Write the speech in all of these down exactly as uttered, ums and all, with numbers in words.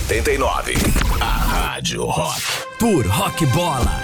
oitenta e nove. A Rádio Rock. Tour Rock Bola.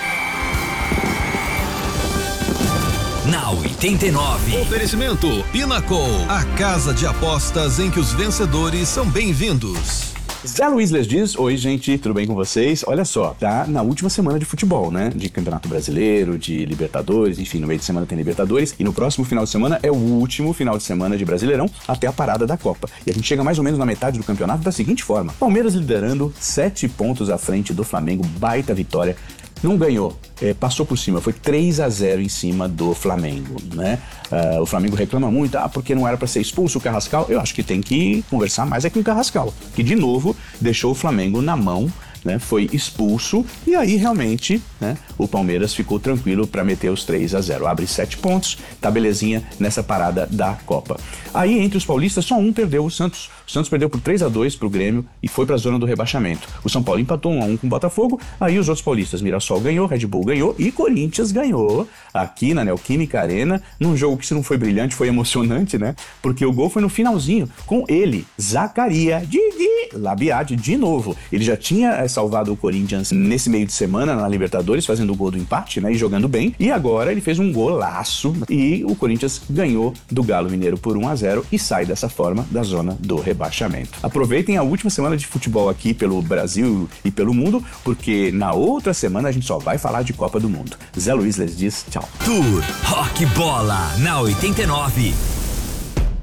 Na oitenta e nove. Oferecimento Pinnacle, a casa de apostas em que os vencedores são bem-vindos. Zé Luiz Les diz, oi gente, tudo bem com vocês? Olha só, tá na última semana de futebol, né? De Campeonato Brasileiro, de Libertadores, enfim, no meio de semana tem Libertadores e no próximo final de semana é o último final de semana de Brasileirão até a parada da Copa. E a gente chega mais ou menos na metade do campeonato da seguinte forma: Palmeiras liderando, sete pontos à frente do Flamengo, baita vitória. Não ganhou, é, passou por cima, foi três a zero em cima do Flamengo, né? Uh, o Flamengo reclama muito, ah, porque não era para ser expulso o Carrascal. Eu acho que tem que conversar mais é com o Carrascal, que de novo deixou o Flamengo na mão, né? Foi expulso e aí realmente, né, o Palmeiras ficou tranquilo para meter os três a zero. Abre sete pontos, tá belezinha nessa parada da Copa. Aí entre os paulistas só um perdeu, o Santos. O Santos perdeu por três a dois pro Grêmio e foi pra zona do rebaixamento. O São Paulo empatou um a um com o Botafogo, aí os outros paulistas, Mirassol ganhou, Red Bull ganhou e Corinthians ganhou aqui na Neoquímica Arena, num jogo que se não foi brilhante, foi emocionante, né? Porque o gol foi no finalzinho, com ele, Zacaria, Didi, Labiade, de novo. Ele já tinha é, salvado o Corinthians nesse meio de semana na Libertadores, fazendo o gol do empate, né? E jogando bem. E agora ele fez um golaço e o Corinthians ganhou do Galo Mineiro por um a zero e sai dessa forma da zona do rebaixamento. Aproveitem a última semana de futebol aqui pelo Brasil e pelo mundo, porque na outra semana a gente só vai falar de Copa do Mundo. Zé Luiz Les diz tchau. Tour Rock Bola na oitenta e nove.